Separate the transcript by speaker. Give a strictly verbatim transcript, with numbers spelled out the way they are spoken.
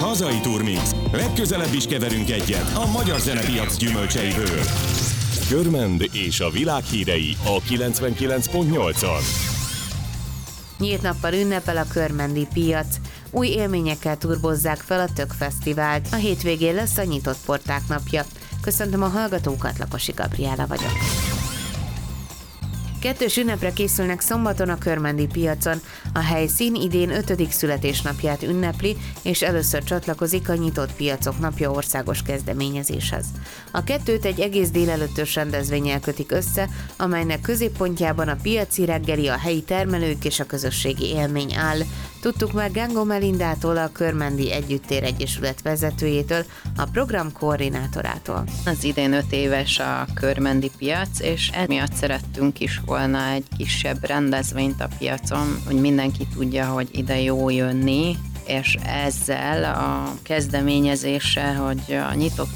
Speaker 1: Hazai Turmix. Legközelebb is keverünk egyet a magyar zenepiac gyümölcseiből. Körmend és a világ hírei a kilencvenkilenc pont nyolcon.
Speaker 2: Nyílt nappal ünnepel a körmendi piac. Új élményekkel turbozzák fel a Tök Fesztivált. A hétvégén lesz a nyitott porták napja. Köszöntöm a hallgatókat, Lakosi Gabriella vagyok. Kettős ünnepre készülnek szombaton a körmendi piacon. A helyszín idén ötödik születésnapját ünnepli, és először csatlakozik a nyitott piacok napja országos kezdeményezéshez. A kettőt egy egész délelőttös rendezvénnyel kötik össze, amelynek középpontjában a piaci reggeli, a helyi termelők és a közösségi élmény áll. Tudtuk meg Gangó Melindától, a Körmendi Együttér Egyesület vezetőjétől, a program koordinátorától.
Speaker 3: Az idén öt éves a körmendi piac, és emiatt szerettünk is volna egy kisebb rendezvényt a piacon, hogy mindenki tudja, hogy ide jó jönni, és ezzel a kezdeményezéssel, hogy a nyitott